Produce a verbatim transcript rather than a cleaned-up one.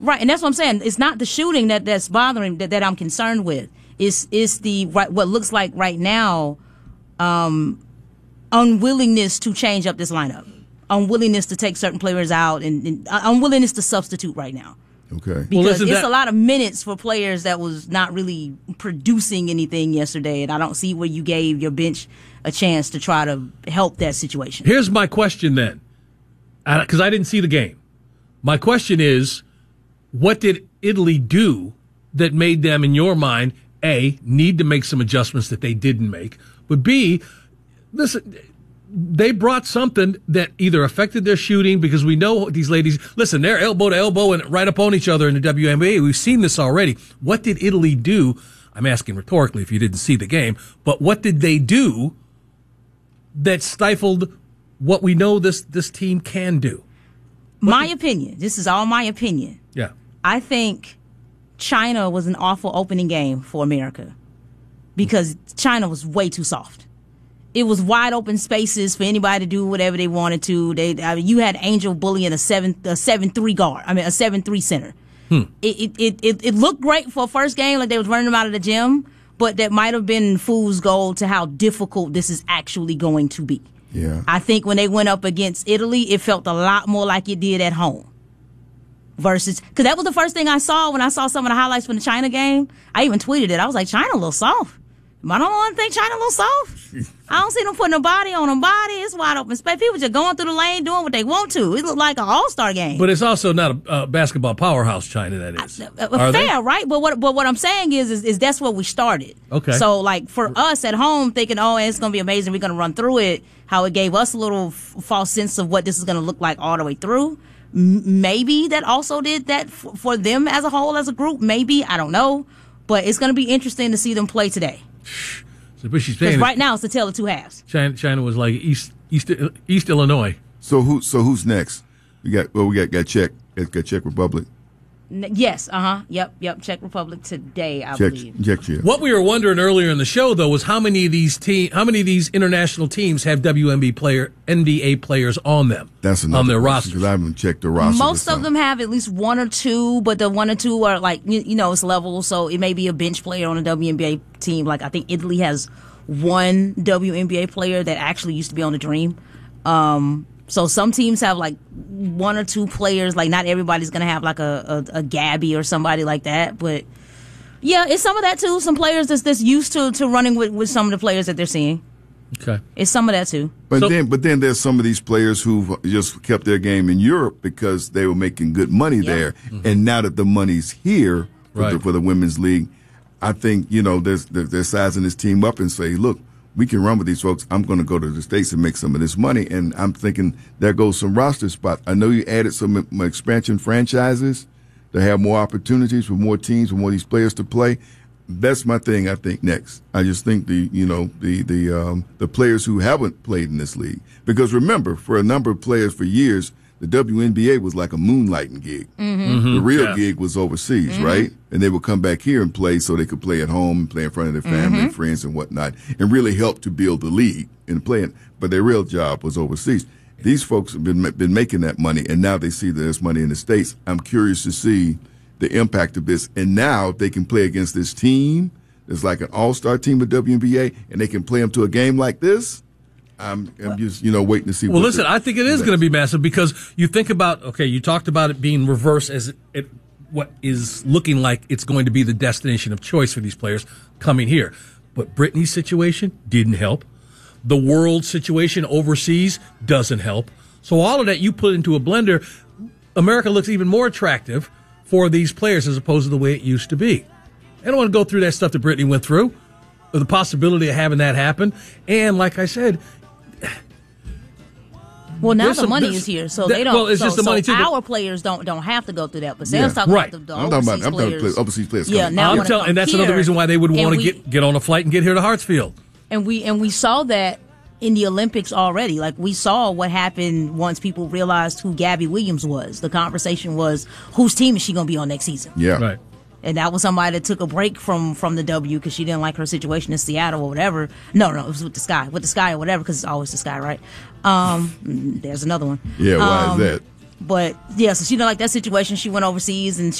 Right, and that's what I'm saying. It's not the shooting that, that's bothering that, that I'm concerned with. It's it's the right, what looks like right now um, unwillingness to change up this lineup, unwillingness to take certain players out, and, and uh, unwillingness to substitute right now. Okay, because well, it's that- a lot of minutes for players that was not really producing anything yesterday, and I don't see where you gave your bench a chance to try to help that situation. Here's my question then, because I didn't see the game. My question is, what did Italy do that made them, in your mind, A, need to make some adjustments that they didn't make, but B, listen, they brought something that either affected their shooting, because we know these ladies, listen, they're elbow to elbow and right up on each other in the W N B A. We've seen this already. What did Italy do? I'm asking rhetorically if you didn't see the game, but what did they do that stifled what we know this, this team can do? My opinion, this is all my opinion. Yeah. I think China was an awful opening game for America because China was way too soft. It was wide open spaces for anybody to do whatever they wanted to. They, I mean, you had Angel bullying a seven, a seven three guard. I mean, a seven three center. Hmm. It, it it it looked great for a first game, like they was running them out of the gym, but that might have been fool's gold to how difficult this is actually going to be. Yeah. I think when they went up against Italy, it felt a lot more like it did at home. Versus, because that was the first thing I saw when I saw some of the highlights from the China game. I even tweeted it. I was like, China a little soft. Am I the only one think China a little soft? I don't see them putting a body on a body. It's wide open space. People just going through the lane doing what they want to. It looked like an all-star game. But it's also not a uh, basketball powerhouse, China, that is. Uh, uh, fair, they? right? But what but what I'm saying is, is, is that's where we started. Okay. So, like, for us at home, thinking, oh, it's going to be amazing, we're going to run through it, how it gave us a little f- false sense of what this is going to look like all the way through. M- maybe that also did that f- for them as a whole, as a group. Maybe. I don't know. But it's going to be interesting to see them play today. So, but she's Because saying right now it's the tale of two halves. China, China was like East East East Illinois. So who so who's next? We got well we got got Czech got, got Czech Republic. N- yes, uh-huh. Yep, yep. Czech Republic today, I Czech, believe. Czech, Czech. What we were wondering earlier in the show, though, was how many of these team, how many of these international teams have W N B A player, N B A players on them? That's another on their roster. Because I haven't checked the roster. Most of them have at least one or two, but the one or two are like, you, you know, it's level, so it may be a bench player on a W N B A team. Like, I think Italy has one W N B A player that actually used to be on the Dream. Um, so some teams have like one or two players. Like, not everybody's going to have like a, a, a Gabby or somebody like that, but yeah, it's some of that too. Some players that's, that's used to, to running with, with some of the players that they're seeing. Okay. It's some of that too. But So- then, but then there's some of these players who just kept their game in Europe because they were making good money Yeah. there, and now that the money's here for, Right. the, for the women's league, I think you know there's, they're, they're sizing this team up and say, look, we can run with these folks. I'm going to go to the States and make some of this money, and I'm thinking there goes some roster spots. I know you added some expansion franchises to have more opportunities for more teams, for more of these players to play. That's my thing. I think next. I just think the you know the the um, the players who haven't played in this league, because remember, for a number of players for years, the W N B A was like a moonlighting gig. Mm-hmm. The real Yeah. gig was overseas, right? And they would come back here and play so they could play at home and play in front of their family and friends and whatnot, and really help to build the league and play it. But their real job was overseas. These folks have been been making that money, and now they see that there's money in the States. I'm curious to see the impact of this. And now if they can play against this team that's like an all-star team of W N B A, and they can play them to a game like this, I'm, I'm just, you know, waiting to see. Well, what listen, the- I think it is going to be massive because you think about, okay, you talked about it being reverse as it, it what is looking like it's going to be the destination of choice for these players coming here. But Brittany's situation didn't help. The world situation overseas doesn't help. So all of that you put into a blender, America looks even more attractive for these players as opposed to the way it used to be. I don't want to go through that stuff that Brittany went through, or the possibility of having that happen. And like I said, Well, now There's the some- money there's- is here, so that- they don't. well, it's so, just the so money, too, but- our players don't don't have to go through that. But Yeah. Sam's talking Right. about the, the I'm talking about overseas I'm talking players. about overseas players. Yeah, coming. now I'm when it telling, comes and that's here, another reason why they would and want to we- get get on a flight and get here to Hartsfield. And we and we saw that in the Olympics already. Like, we saw what happened once people realized who Gabby Williams was. The conversation was, whose team is she going to be on next season? Yeah. Right. And that was somebody that took a break from, from the W because she didn't like her situation in Seattle or whatever. No, no, it was with the Sky. With the Sky or whatever, because it's always the Sky, right? Um, there's another one. Yeah, why Um, is that? But yeah, so she didn't like that situation. She went overseas and she